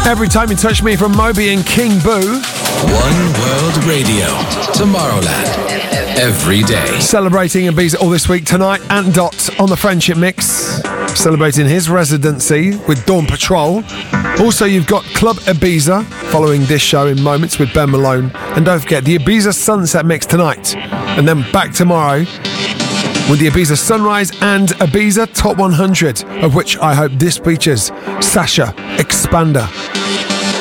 Every Time You Touch Me from Moby and King Boo. One World Radio, Tomorrowland, every day. Celebrating Ibiza all this week tonight, Ant Dot on the Friendship Mix, celebrating his residency with Dawn Patrol. Also, you've got Club Ibiza following this show in moments with Ben Malone. And don't forget the Ibiza Sunset Mix tonight. And then back tomorrow with the Ibiza Sunrise and Ibiza Top 100, of which I hope this features Sasha Expander.